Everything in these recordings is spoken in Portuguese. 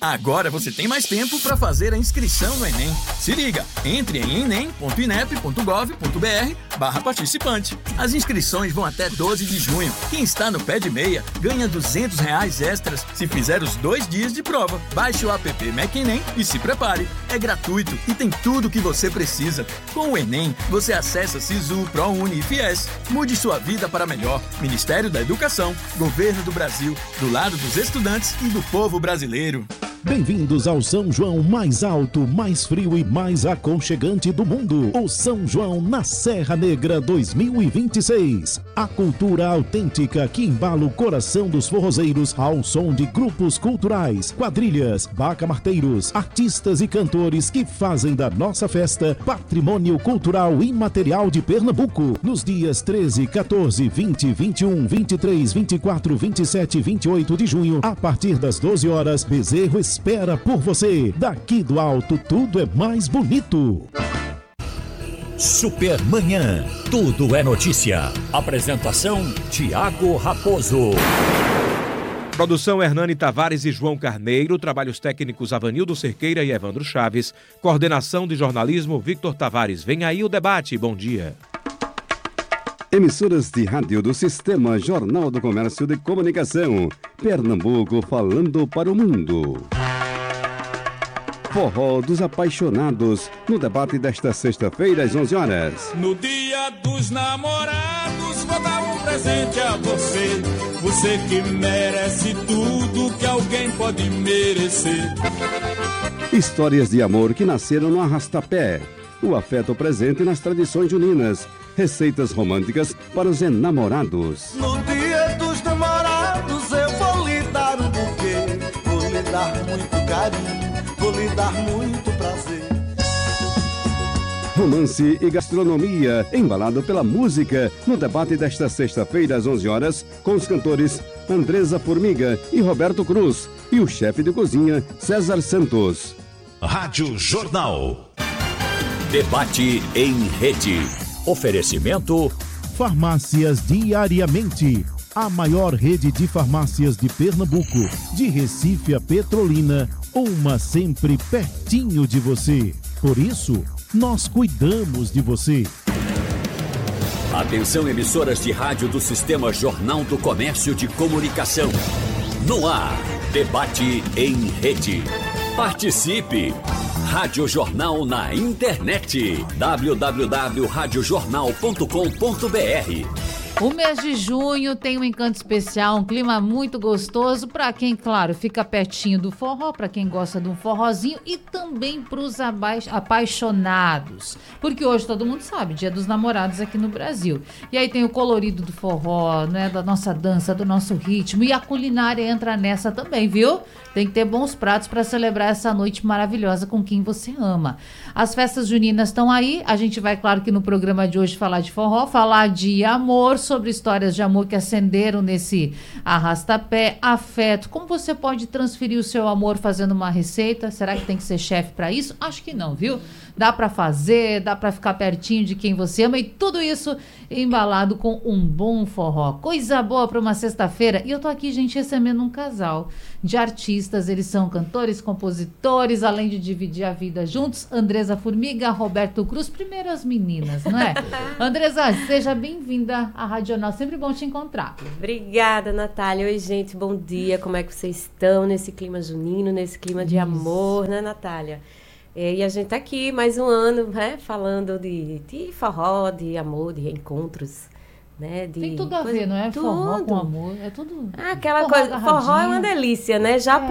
Agora você tem mais tempo para fazer a inscrição no Enem. Se liga, entre em enem.inep.gov.br/participante. As inscrições vão até 12 de junho. Quem está no pé de meia ganha R$200 extras se fizer os 2 dias de prova. Baixe o app MecEnem e se prepare. É gratuito e tem tudo o que você precisa. Com o Enem, você acessa Sisu, ProUni e Fies. Mude sua vida para melhor. Ministério da Educação, Governo do Brasil, do lado dos estudantes e do povo brasileiro. Bem-vindos ao São João mais alto, mais frio e mais aconchegante do mundo. O São João na Serra Negra 2026. A cultura autêntica que embala o coração dos forrozeiros ao som de grupos culturais, quadrilhas, bacamarteiros, artistas e cantores que fazem da nossa festa patrimônio cultural imaterial de Pernambuco. Nos dias 13, 14, 20, 21, 23, 24, 27 e 28 de junho, a partir das 12 horas, Bezerro espera por você. Daqui do alto, tudo é mais bonito. Supermanhã, tudo é notícia. Apresentação, Tiago Raposo. Produção Hernani Tavares e João Carneiro. Trabalhos técnicos Avanildo Cerqueira e Evandro Chaves. Coordenação de jornalismo Victor Tavares. Vem aí o debate. Bom dia. Emissoras de rádio do Sistema Jornal do Comércio de Comunicação. Pernambuco falando para o mundo. Forró dos Apaixonados, no debate desta sexta-feira às 11 horas. No dia dos namorados, vou dar um presente a você. Você que merece tudo que alguém pode merecer. Histórias de amor que nasceram no arrastapé. O afeto presente nas tradições juninas. Receitas românticas para os enamorados. No dia dos namorados eu vou lhe dar um buquê. Vou lhe dar muito carinho, vou lhe dar muito prazer. Romance e gastronomia, embalado pela música, no debate desta sexta-feira às 11 horas, com os cantores Andresa Formiga e Roberto Cruz, e o chefe de cozinha César Santos. Rádio Jornal. Debate em rede. Oferecimento Farmácias Diariamente, a maior rede de farmácias de Pernambuco, de Recife a Petrolina, uma sempre pertinho de você. Por isso, nós cuidamos de você. Atenção, emissoras de rádio do Sistema Jornal do Comércio de Comunicação. No ar, debate em rede. Participe! Rádio Jornal na internet. www.radiojornal.com.br. O mês de junho tem um encanto especial, um clima muito gostoso para quem, claro, fica pertinho do forró, para quem gosta de um forrozinho e também para os apaixonados. Porque hoje todo mundo sabe, Dia dos Namorados aqui no Brasil. E aí tem o colorido do forró, né, da nossa dança, do nosso ritmo, e a culinária entra nessa também, viu? Tem que ter bons pratos para celebrar essa noite maravilhosa com quem você ama. As festas juninas estão aí, a gente vai, claro, que no programa de hoje falar de forró, falar de amor, sobre histórias de amor que acenderam nesse arrastapé, afeto. Como você pode transferir o seu amor fazendo uma receita? Será que tem que ser chefe para isso? Acho que não, viu? Dá para fazer, dá para ficar pertinho de quem você ama e tudo isso embalado com um bom forró. Coisa boa para uma sexta-feira. E eu tô aqui, gente, recebendo um casal de artistas. Eles são cantores, compositores, além de dividir a vida juntos. Andresa Formiga, Roberto Cruz. Primeiro as meninas, não é? Andresa, seja bem-vinda à Rádio Jornal. Sempre bom te encontrar. Obrigada, Natália. Oi, gente, bom dia. Como é que vocês estão nesse clima junino, nesse clima de amor, né, Natália? E a gente tá aqui mais um ano, né, falando de forró, de amor, de reencontros, né? Tem tudo a ver, não é? Tudo. Forró com amor, é tudo. Aquela coisa, forró é uma delícia, né? Já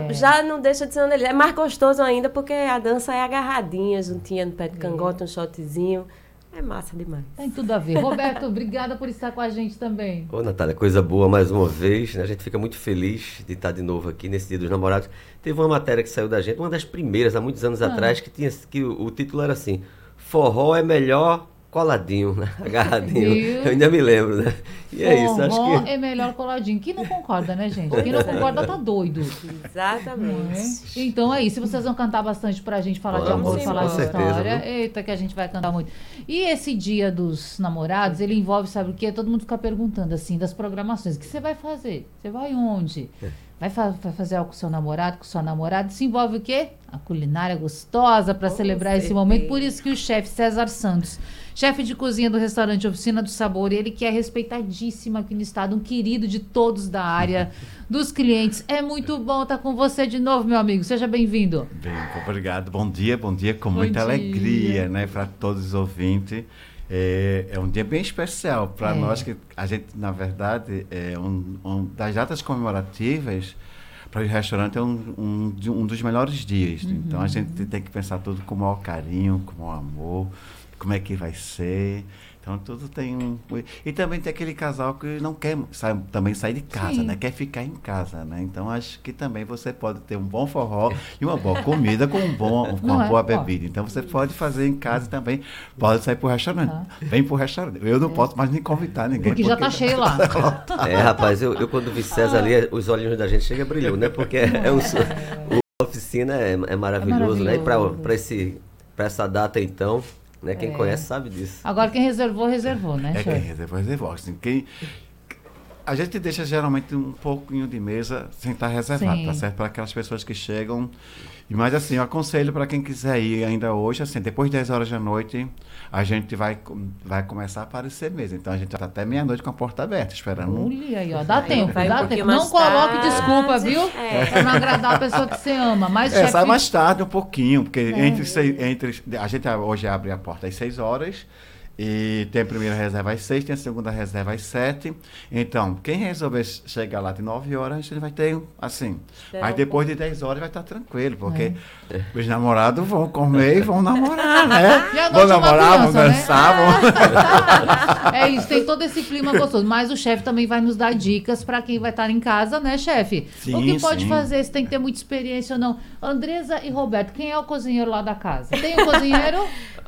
não deixa de ser uma delícia. É mais gostoso ainda porque a dança é agarradinha, juntinha no pé de cangote, um shotzinho. É massa demais. Tem tudo a ver. Roberto, obrigada por estar com a gente também. Ô, Natália, coisa boa mais uma vez, né? A gente fica muito feliz de estar de novo aqui nesse Dia dos Namorados. Teve uma matéria que saiu da gente, uma das primeiras, há muitos anos atrás, que o título era assim: Forró é melhor coladinho, né? Agarradinho. Eu ainda me lembro, né? E é isso, acho que... é melhor coladinho. Quem não concorda, né, gente? Quem não concorda tá doido. Exatamente. Então é isso. Vocês vão cantar bastante pra gente falar de amor, falar de história. Eita, que a gente vai cantar muito. E esse Dia dos Namorados, ele envolve, sabe o quê? Todo mundo fica perguntando, assim, das programações. O que você vai fazer? Você vai onde? vai fazer algo com o seu namorado, com sua namorada, se envolve o quê? A culinária gostosa para celebrar esse momento. Por isso que o chefe César Santos, chefe de cozinha do restaurante Oficina do Sabor, ele que é respeitadíssimo aqui no estado, um querido de todos da área, dos clientes. É muito bom estar com você de novo, meu amigo. Seja bem-vindo. Bem, obrigado. Bom dia com muita alegria, né, para todos os ouvintes. É um dia bem especial para nós, que a gente, na verdade, é um das datas comemorativas. Para o restaurante é um dos melhores dias. Então a gente tem que pensar tudo com o maior carinho, com o maior amor, como é que vai ser. Então tudo tem E também tem aquele casal que não quer também sair de casa, né? Quer ficar em casa, né? Então acho que também você pode ter um bom forró e uma boa comida com uma boa bebida. Então você pode fazer em casa também, pode sair para o restaurante. Vem para o restaurante. Eu não posso mais nem convidar ninguém. Porque já está cheio lá. Rapaz, eu quando vi César ali, os olhinhos da gente chega a brilhar, né? Porque a oficina é maravilhoso, né? E para essa data, então... Né? Quem conhece sabe disso. Agora quem reservou, né? Quem reservou. Assim, a gente deixa geralmente um pouquinho de mesa sem estar reservado, tá certo? Para aquelas pessoas que chegam. Mas assim, eu aconselho para quem quiser ir ainda hoje, assim, depois de 10 horas da noite, a gente vai começar a aparecer mesa. Então a gente está até meia-noite com a porta aberta, esperando. Olha aí, ó, dá tempo. Não coloque desculpa, viu? Para não agradar a pessoa que você ama. Mas sai mais tarde um pouquinho, porque a gente hoje abre a porta às 6 horas. E tem a primeira reserva às 6, tem a segunda reserva às 7. Então, quem resolver chegar lá de 9 horas, a gente vai ter, assim... Mas depois de 10 horas vai estar tranquilo, porque os namorados vão comer e vão namorar, né? Vão namorar, vão dançar, É isso, tem todo esse clima gostoso. Mas o chefe também vai nos dar dicas para quem vai estar em casa, né, chefe? O que pode fazer, se tem que ter muita experiência ou não. Andresa e Roberto, quem é o cozinheiro lá da casa? Tem o cozinheiro?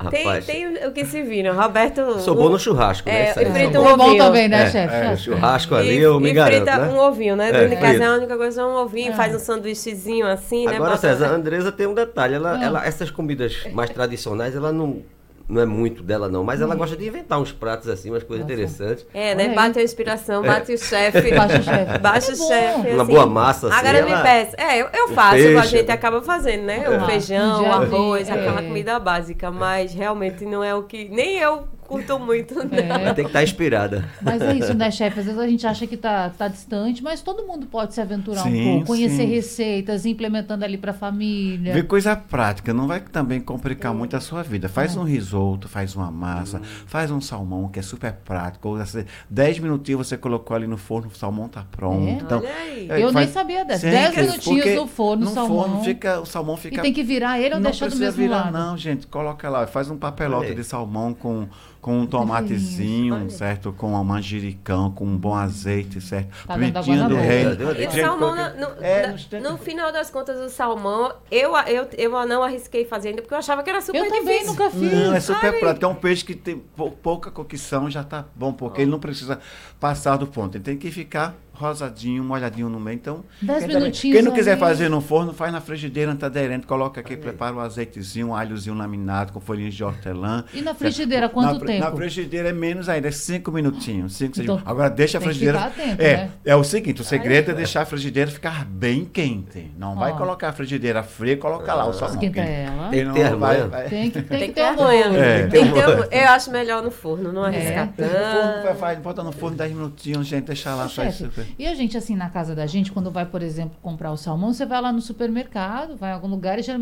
Tem o que se vira. Roberto... Sou bom no churrasco, né? Frita um ovinho. Bom também, né, chefe? Churrasco ali, eu me garanto, frita né? um ovinho, né? Dentro de casa é a única coisa, um ovinho, faz um sanduíchezinho assim, né? Agora, César, a Andresa tem um detalhe. Essas comidas mais tradicionais, ela não é muito dela, não. Mas ela gosta de inventar uns pratos assim, umas coisas interessantes. Né? Bate a inspiração, bate o chefe. Baixa o chefe. Uma boa massa, assim. Agora me peça. Eu faço, a gente acaba fazendo, né? O feijão, o arroz, aquela comida básica. Mas realmente não é o que... Nem eu curto muito, né? Vai ter que estar inspirada. Mas é isso, né, chefe? Às vezes a gente acha que tá distante, mas todo mundo pode se aventurar um pouco, conhecer receitas, implementando ali para a família. Ver coisa prática, não vai também complicar muito a sua vida. Faz um risoto, faz uma massa, faz um salmão, que é super prático. 10 minutinhos você colocou ali no forno, o salmão tá pronto. Então, olha aí. Eu nem sabia dessa. 10 minutinhos no forno, o salmão. O salmão fica... E tem que virar ele ou deixar do mesmo lado? Não, gente, coloca lá, faz um papelote de salmão com um tomatezinho, certo? Com um manjericão, com um bom azeite, certo? Pimentinha do reino. E o salmão, no final das contas, o salmão, eu não arrisquei fazer ainda, porque eu achava que era super difícil. Eu também nunca fiz. Não, é super prático. É um peixe que tem pouca cocção, já tá bom, porque ele não precisa passar do ponto. Ele tem que ficar rosadinho, molhadinho no meio. Então, 10 minutinhos. Quem não quiser fazer no forno, faz na frigideira antiaderente, coloca aqui, prepara o azeitezinho, um alhozinho laminado com folhinhas de hortelã. E na frigideira, quanto tempo? Na frigideira é menos ainda, é 5 minutinhos. 5, 6 então, agora deixa a frigideira. Atento, né? É o seguinte, o segredo é deixar a frigideira ficar bem quente. Não vai colocar a frigideira fria e colocar lá o salmão. Esquenta ela. Tem que ter manha. Tem que ter manha. Eu acho melhor no forno, não arriscar tanto. Bota no forno 10 minutinhos, gente, deixa lá. E a gente, assim, na casa da gente, quando vai, por exemplo, comprar o salmão, você vai lá no supermercado, vai em algum lugar e geralmente